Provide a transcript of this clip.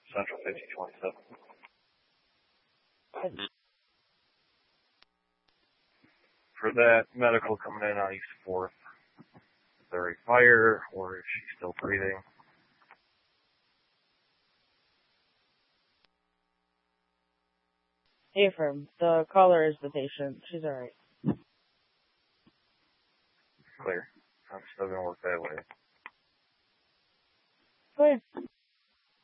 Central 5027. For that medical coming in on East 4th, is there a fire or is she still breathing? Affirm. The caller is the patient. She's alright. Clear. I'm still going to work that way. Clear.